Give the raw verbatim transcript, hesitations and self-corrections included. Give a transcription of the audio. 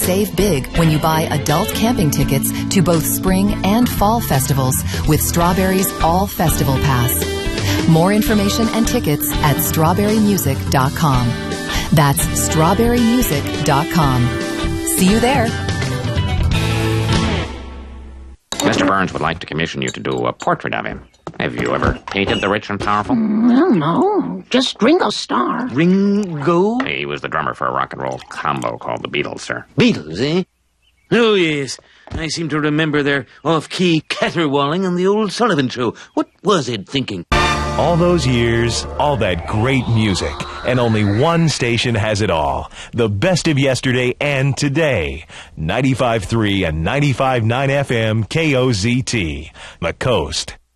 save big when you buy adult camping tickets to both spring and fall festivals with Strawberry's All Festival Pass. More information and tickets at strawberry music dot com. That's strawberry music dot com. See you there. Mister Burns would like to commission you to do a portrait of him. Have you ever painted the rich and powerful? Well, no. Just Ringo Starr. Ringo? He was the drummer for a rock and roll combo called the Beatles, sir. Beatles, eh? Oh, yes. I seem to remember their off-key caterwauling on the old Sullivan Show. What was Ed thinking? All those years, all that great music, and only one station has it all. The best of yesterday and today. ninety-five point three and ninety-five point nine F M K O Z T. The Coast.